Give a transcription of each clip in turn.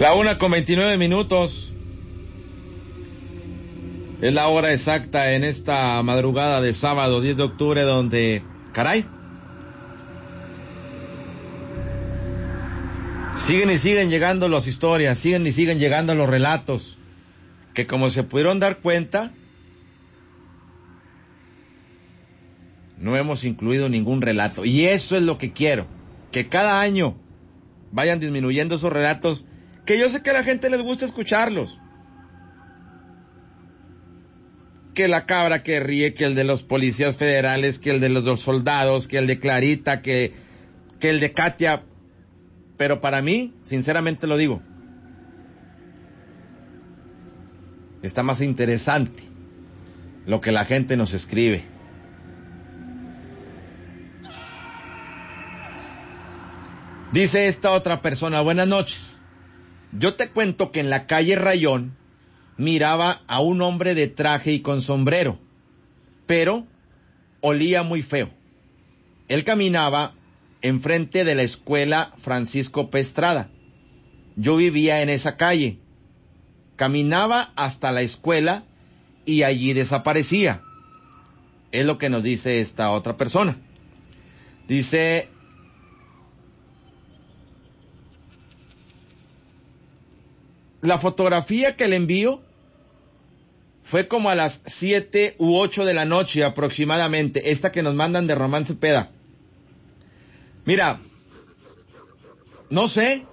1:29. Es la hora exacta en esta madrugada de sábado 10 de octubre donde, caray, siguen y siguen llegando las historias, siguen y siguen llegando los relatos, que como se pudieron dar cuenta, no hemos incluido ningún relato. Y eso es lo que quiero, que cada año vayan disminuyendo esos relatos, que yo sé que a la gente les gusta escucharlos. Que la cabra que ríe, que el de los policías federales, que el de los soldados, que el de Clarita, que el de Katia. Pero para mí, sinceramente lo digo, está más interesante lo que la gente nos escribe. Dice esta otra persona: buenas noches. Yo te cuento que en la calle Rayón miraba a un hombre de traje y con sombrero, pero olía muy feo. Él caminaba enfrente de la escuela Francisco P. Estrada. Yo vivía en esa calle. Caminaba hasta la escuela y allí desaparecía. Es lo que nos dice esta otra persona. Dice: la fotografía que le envío fue como a las 7 u 8 de la noche aproximadamente, esta que nos mandan de Román Cepeda. Mira, no sé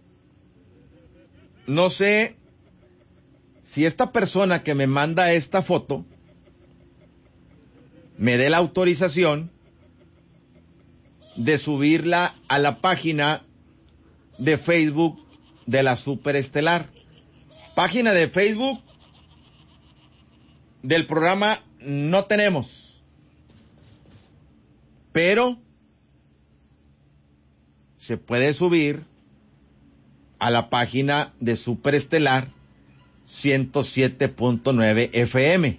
si esta persona que me manda esta foto me dé la autorización de subirla a la página de Facebook de la Superestelar. Página de Facebook del programa no tenemos, pero se puede subir a la página de Superestelar 107.9 FM.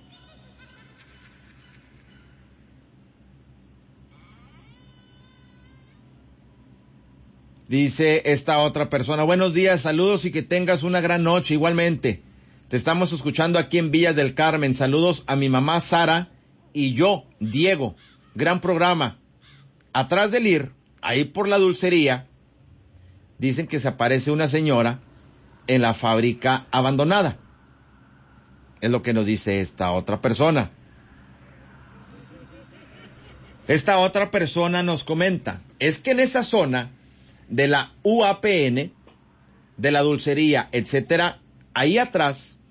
Dice esta otra persona: buenos días, saludos y que tengas una gran noche. Igualmente, te estamos escuchando aquí en Villas del Carmen. Saludos a mi mamá Sara y yo, Diego. Gran programa. Atrás del IR, ahí por la dulcería, dicen que se aparece una señora en la fábrica abandonada. Es lo que nos dice esta otra persona. Esta otra persona nos comenta: es que en esa zona de la UAPN, de la dulcería, etcétera, ahí atrás